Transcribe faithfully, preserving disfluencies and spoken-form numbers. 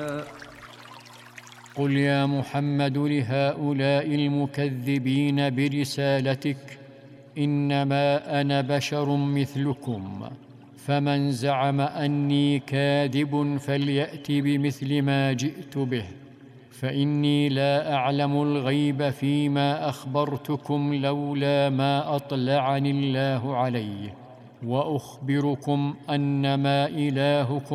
قل يا محمد لهؤلاء المكذبين برسالتك: إنما أنا بشر مثلكم، فمن زعم أني كاذب فليأت بمثل ما جئت به، فإني لا أعلم الغيب فيما أخبرتكم لولا ما أطلعني الله عليه، وأخبركم أنما إلهكم